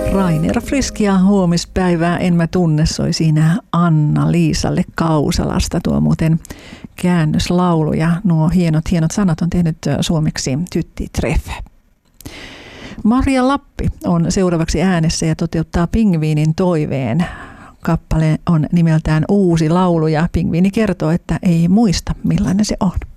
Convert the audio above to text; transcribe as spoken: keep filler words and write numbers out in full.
Rainer Friskia huomispäivää en mä tunne, soi siinä Anna-Liisalle Kausalasta. Tuo muuten käännöslaulu ja nuo hienot hienot sanat on tehnyt suomeksi Tytti Treff. Maria Lappi on seuraavaksi äänessä ja toteuttaa Pingviinin toiveen. Kappale on nimeltään Uusi laulu ja Pingviini kertoo, että ei muista millainen se on.